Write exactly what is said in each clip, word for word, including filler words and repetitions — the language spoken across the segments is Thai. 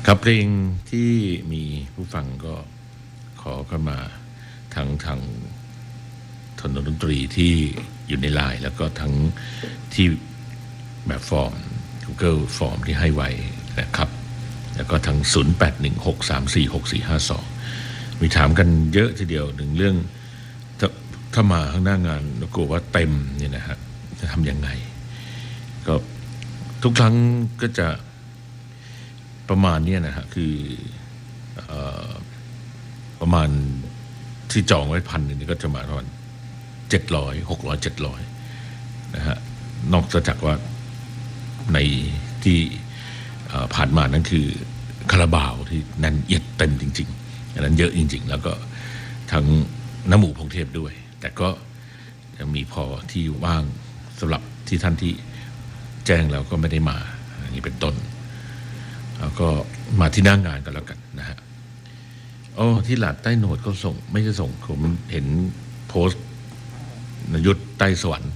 ครับเพลงที่มีผู้ฟังก็ขอเข้ามาทั้งทางถนนดนตรีที่อยู่ในไลน์แล้วก็ทั้งที่แบบฟอร์ม Google ฟอร์มที่ให้ไว้นะครับแล้วก็ทั้งศูนย์ แปด หนึ่ง หก สาม สี่ หก สี่ ห้า สองมีถามกันเยอะทีเดียวถึงเรื่องถ้าถ้ามาข้างหน้างานกลัวว่าเต็มเนี่ยนะฮะจะทำยังไงก็ทุกครั้งก็จะประมาณนี้นะฮะคือเอ่อประมาณที่จองไว้พันหนึ่งนี่ก็จะมาประมาณเจ็ดร้อยหกร้อยเจ็ดร้อยนะฮะนอกจากว่าในที่ผ่านมานั้นคือคาราบาวที่แน่นเอียดเต็มจริงๆอันนั้นเยอะจริงๆแล้วก็ทั้งน้ำหมูพงเทพด้วยแต่ก็ยังมีพอที่ว่างสำหรับที่ท่านที่แจ้งแล้วก็ไม่ได้มาอย่างนี้เป็นต้นแล้วก็มาที่หน้างานกันแล้วกันนะฮะอ๋อที่หลาดใต้โหนดก็ส่งไม่ใช่ส่งผมเห็นโพสต์นยุทธใต้สวรรค์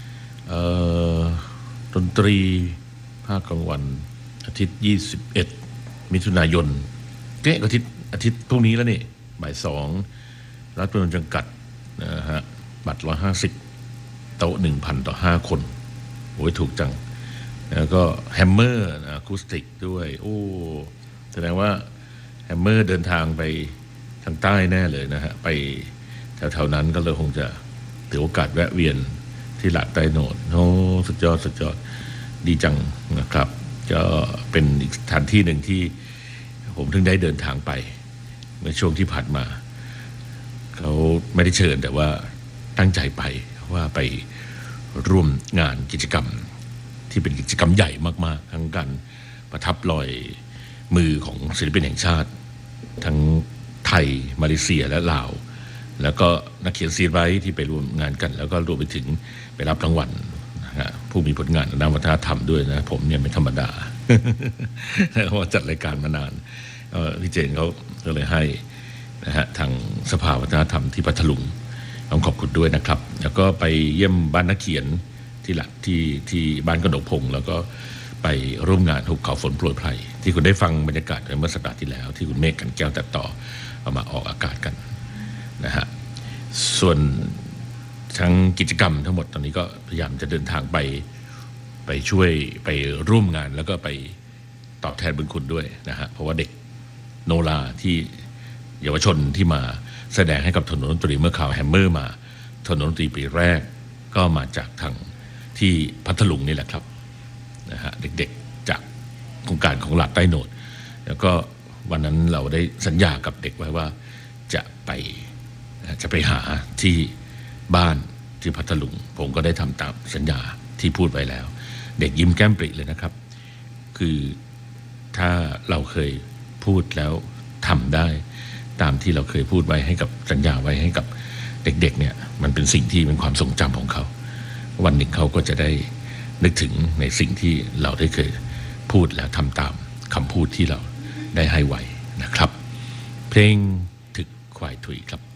ดนตรีภาคกลางวันอาทิตย์ยี่สิบเอ็ดมิถุนายนเก๊ะอาทิตย์อาทิตย์พรุ่งนี้แล้วนี่บ่ายสองรัฐประมูลจำกัดนะฮะบัตรร้อยห้าสิบโต๊ะหนึ่งพันต่อห้าคนโอ้ยถูกจังแล้วก็แฮมเมอร์อะคูสติกด้วยโอ้แสดงว่าแฮมเมอร์เดินทางไปทางใต้แน่เลยนะฮะไปแถวๆนั้นก็เลยคงจะถือโอกาสแวะเวียนที่หลาดใต้โหนดโอ้สุดยอดสุดยอดดีจังนะครับก็เป็นอีกสถานที่หนึ่งที่ผมถึงได้เดินทางไปในช่วงที่ผ่านมาเขาไม่ได้เชิญแต่ว่าตั้งใจไปว่าไปร่วมงานกิจกรรมที่เป็นกิจกรรมใหญ่มากๆทั้งการประทับรอยมือของศิลปินแห่งชาติทั้งไทยมาเลเซียและลาวแล้วก็นักเขียนซีไรท์ที่ไปร่วมงานกันแล้วก็รวมไปถึงไปรับรางวัลนะฮะผู้มีผลงานด้านวัฒนธรรมด้วยนะผมเนี่ยไม่ธรรมดา เพราะจัดรายการมานานพี่เจนเขาก็เลยให้นะฮะทางสภาวัฒนธรรมที่พัทลุงต้องขอบคุณด้วยนะครับแล้วก็ไปเยี่ยมบ้านนักเขียนที่หลักที่ที่บ้านกนกพงศ์แล้วก็ไปร่วมงานหุบเขาฝนโปรยไพรที่คุณได้ฟังบรรยากาศเมื่อสัปดาห์ที่แล้วที่คุณเมฆกันแก้วตัดต่อเอามาออกอากาศกันนะฮะส่วนทั้งกิจกรรมทั้งหมดตอนนี้ก็พยายามจะเดินทางไปไปช่วยไปร่วมงานแล้วก็ไปตอบแทนบุญคุณด้วยนะฮะเพราะว่าเด็กโนราที่เยาวชนที่มาแสดงให้กับถนนดนตรีเมื่อข่าวแฮมเมอร์มาถนนดนตรีปีแรกก็มาจากทางที่พัทลุงนี่แหละครับนะฮะเด็กๆจากโครงการของหลาดใต้โหนดแล้วก็วันนั้นเราได้สัญญากับเด็กไว้ว่าจะไปจะไปหาที่บ้านที่พัทลุงผมก็ได้ทำตามสัญญาที่พูดไว้แล้วเด็กยิ้มแก้มปริเลยนะครับคือถ้าเราเคยพูดแล้วทำได้ตามที่เราเคยพูดไว้ให้กับสัญญาไว้ให้กับเด็กๆเนี่ยมันเป็นสิ่งที่เป็นความทรงจำของเขาวันหนึ่งเขาก็จะได้นึกถึงในสิ่งที่เราได้เคยพูดแล้วทำตามคำพูดที่เราได้ให้ไว้นะครับเพลงถึกควายถุยครับ